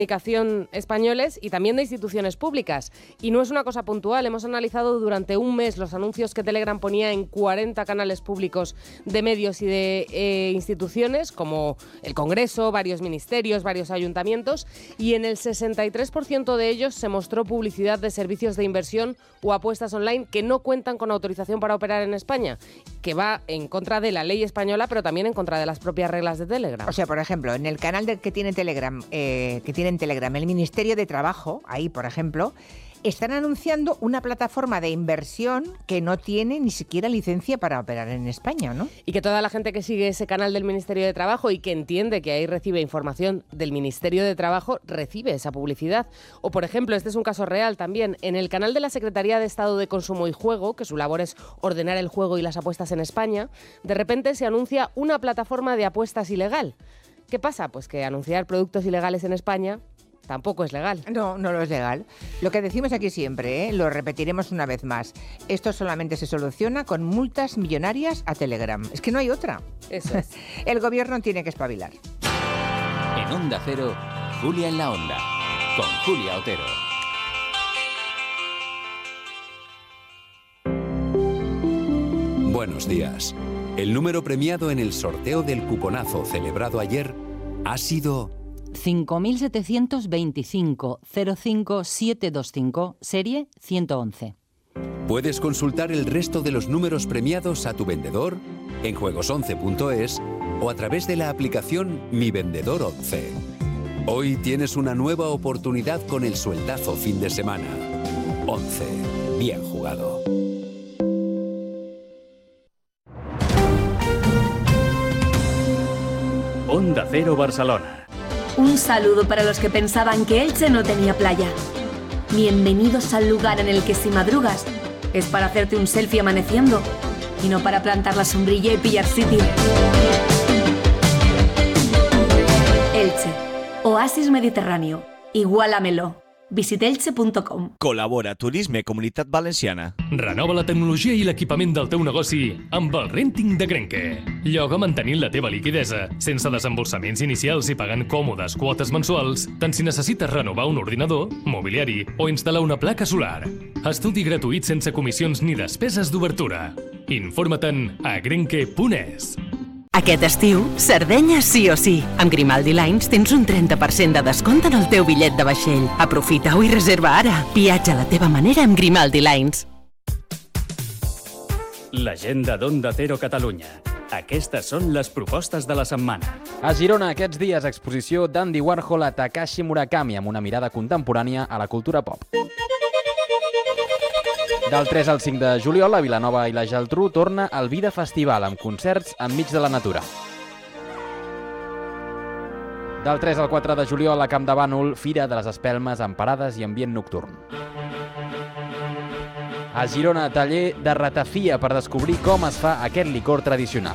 comunicación españoles y también de instituciones públicas. Y no es una cosa puntual, hemos analizado durante un mes los anuncios que Telegram ponía en 40 canales públicos de medios y de instituciones, como el Congreso, varios ministerios, varios ayuntamientos, y en el 63% de ellos se mostró publicidad de servicios de inversión o apuestas online que no cuentan con autorización para operar en España, que va en contra de la ley española, pero también en contra de las propias reglas de Telegram. O sea, por ejemplo, en el canal que tiene Telegram, el Ministerio de Trabajo, ahí, por ejemplo, están anunciando una plataforma de inversión que no tiene ni siquiera licencia para operar en España, ¿no? Y que toda la gente que sigue ese canal del Ministerio de Trabajo y que entiende que ahí recibe información del Ministerio de Trabajo, recibe esa publicidad. O, por ejemplo, este es un caso real también, en el canal de la Secretaría de Estado de Consumo y Juego, que su labor es ordenar el juego y las apuestas en España, de repente se anuncia una plataforma de apuestas ilegal. ¿Qué pasa? Pues que anunciar productos ilegales en España tampoco es legal. No, no lo es legal. Lo que decimos aquí siempre, lo repetiremos una vez más, esto solamente se soluciona con multas millonarias a Telegram. Es que no hay otra. Eso es. El gobierno tiene que espabilar. En Onda Cero, Julia en la Onda, con Julia Otero. Buenos días. El número premiado en el sorteo del cuponazo celebrado ayer ha sido 5.725-05725, serie 111. Puedes consultar el resto de los números premiados a tu vendedor en juegos11.es o a través de la aplicación Mi Vendedor 11. Hoy tienes una nueva oportunidad con el sueldazo fin de semana. 11. Bien jugado. Onda Cero Barcelona. Un saludo para los que pensaban que Elche no tenía playa. Bienvenidos al lugar en el que si madrugas es para hacerte un selfie amaneciendo y no para plantar la sombrilla y pillar sitio. Elche, oasis mediterráneo. Igualamelo. Visitelche.com. Col·labora Turisme Comunitat Valenciana. Renova la tecnologia i l'equipament del teu negoci amb el Renting de Grenke. Lloga mantenint la teva liquidesa, sense desembolsaments inicials i pagant còmodes quotes mensuals, tant si necessites renovar un ordinador, mobiliari o instal·lar una placa solar. Estudi gratuït sense comissions ni despeses d'obertura. Informa-te'n a grenke.es. Aquest estiu, Sardenya sí o sí. Amb Grimaldi Lines tens un 30% de descompte en el teu bitllet de vaixell. Aprofita-ho i reserva ara. Viatja a la teva manera amb Grimaldi Lines. L'agenda d'Onda Cero Catalunya. Aquestes són les propostes de la setmana. A Girona, aquests dies, exposició d'Andy Warhol a Takashi Murakami amb una mirada contemporània a la cultura pop. Del 3 al 5 de juliol, a Vilanova i la Geltrú torna el Vida Festival amb concerts enmig de la natura. Del 3 al 4 de juliol, a Camp de Bànol, Fira de les Espelmes amb parades i ambient nocturn. A Girona, taller de ratafia per descobrir com es fa aquest licor tradicional.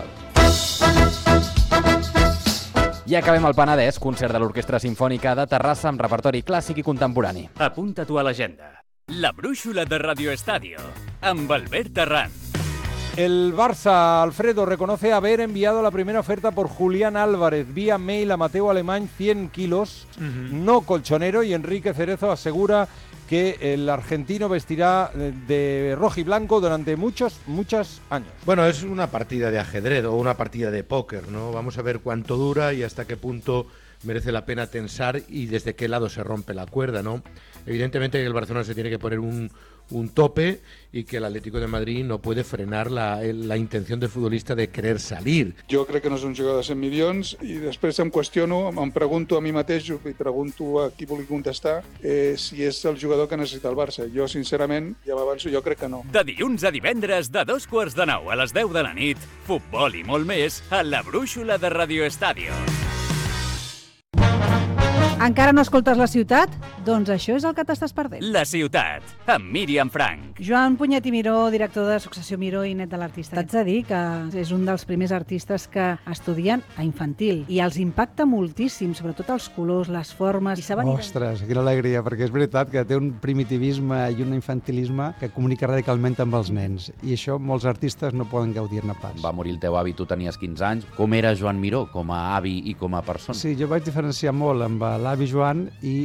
I acabem al Penedès, concert de l'Orquestra Simfònica de Terrassa amb repertori clàssic i contemporani. Apunta-t'ho a l'agenda. La brúixola de Radio Estadio, amb Albert Terrán. El Barça, Alfredo, reconoce haber enviado la primera oferta por Julián Álvarez vía mail a Mateo Alemany, 100 kilos, no colchonero, y Enrique Cerezo asegura que el argentino vestirá de rojo y blanco durante muchos años. Bueno, es una partida de ajedrez o una partida de póker, ¿no? Vamos a ver cuánto dura y hasta qué punto merece la pena tensar y desde qué lado se rompe la cuerda, ¿no? Evidentemente el Barcelona se tiene que poner un tope y que el Atlético de Madrid no puede frenar la intención del futbolista de querer salir. Jo crec que no és un jugador de 100 milions i després em qüestiono, em pregunto a mi mateix i pregunto a qui vulgui contestar si és el jugador que necessita el Barça. Jo, sincerament, ja m'avanço, jo crec que no. De dilluns a divendres, de 8:45 a les 10 de la nit, futbol i molt més a la brúixola de Radio Estadio. Encara no escoltes La Ciutat? Doncs això és el que t'estàs perdent. La Ciutat, amb Míriam Frank. Joan Punyet i Miró, director de Successió Miró i net de l'artista. T'haig de dir que és un dels primers artistes que estudien a infantil i els impacta moltíssim, sobretot els colors, les formes. Ostres, quina alegria, perquè és veritat que té un primitivisme i un infantilisme que comunica radicalment amb els nens i això molts artistes no poden gaudir-ne pas. Va morir el teu avi, tu tenies 15 anys. Com era Joan Miró com a avi i com a persona? Sí, jo vaig diferenciar molt amb l'avi l'avi Joan i